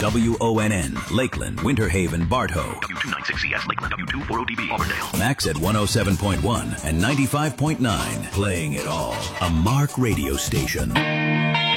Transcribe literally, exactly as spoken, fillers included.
W O N N, Lakeland, Winter Haven, Bartow. W two ninety-six C S, Lakeland, W two forty D B, Auburndale. Max at one oh seven point one and ninety-five point nine. Playing it all. A Mark radio station.